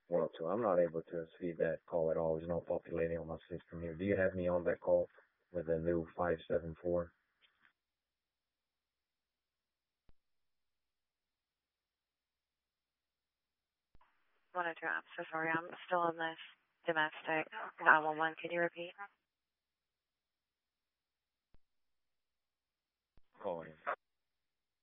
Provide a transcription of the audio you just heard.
Well, too, I'm not able to see that call at all. There's no populating on my system here. Do you have me on that call with the new 574? Monitor, I'm so sorry. I'm still on this domestic 911. Can you repeat? Calling.